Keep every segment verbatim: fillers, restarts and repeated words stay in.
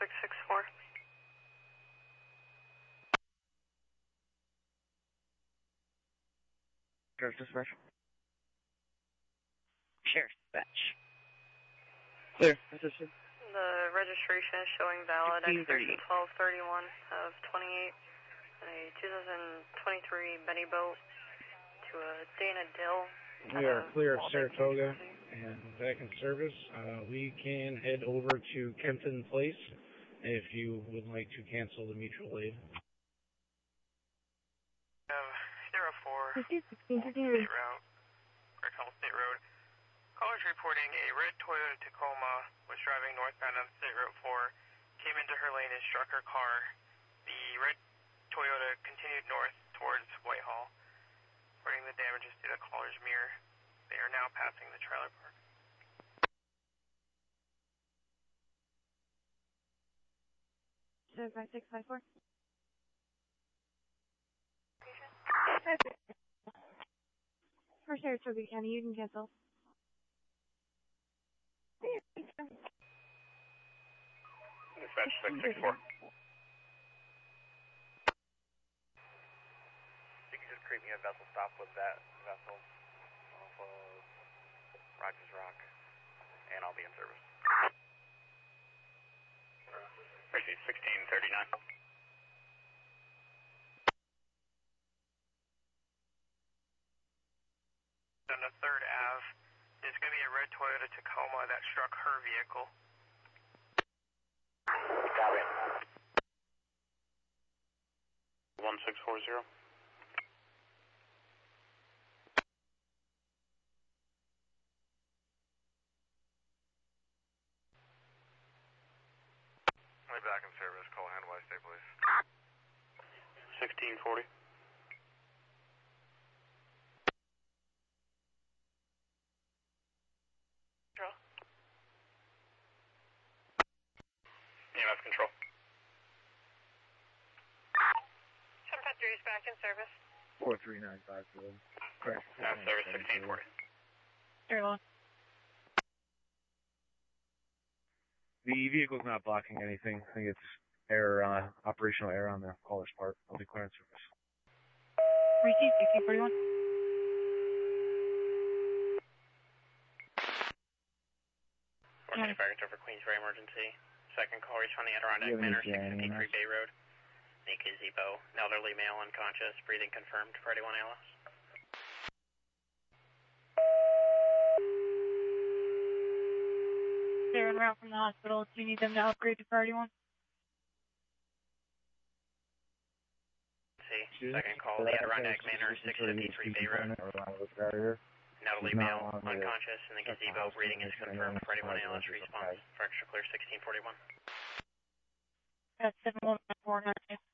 six six four. Sheriff's dispatch. Sheriff's dispatch. Clear. Assistant. The registration is showing valid expiration twelve thirty-one of twenty-eight and a two thousand twenty-three Benny boat to a Dana Dill. We are clear of Saratoga and back in service. Uh, we can head over to Kempton Place if you would like to cancel the mutual aid. Um, zero four, State Route, Brickell State Road. Callers reporting a red Toyota Tacoma was driving northbound on State Road four, came into her lane and struck her car. The red Toyota continued north towards Whitehall, reporting the damages to the caller's mirror. They are now passing the trailer park. So five six five four. For Saratoga County, you can cancel. Dispatch six six four. You can just create me a vessel stop with that vessel off of Rogers Rock, and I'll be in service. Receive sixteen thirty-nine. On the third Ave, there's going to be a red Toyota Tacoma that struck her vehicle. Got it. one six four zero. I'll be back in service. Call Handway State Police. sixteen forty. Control. E M S control. seven five three is back in service. four three nine five four. Correct. Uh, service sixteen forty. Very long. The vehicle's not blocking anything. I think it's error, uh, operational error on the caller's part. I'll be clear in service. Receive sixteen forty-one. fourteen Barrett over Queensbury emergency. Second call responding Adirondack Manor, six fifty-three Bay Road. Nick Gazebo, an elderly male unconscious, breathing confirmed, Friday one A L S. They're en route from the hospital. Do you need them to upgrade to priority one? See, second call, the Adirondack Manor, six fifty-three Bay Road. An elderly male, unconscious, in the gazebo, breathing is confirmed, Friday one A L S response, for extra clear sixteen forty-one. That's seven one four nine two.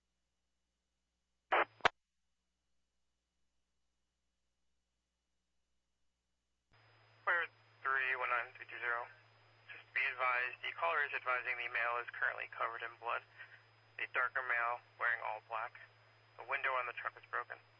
Clear three one nine three two zero. Just be advised, the caller is advising the male is currently covered in blood. The darker male wearing all black. The window on the truck is broken.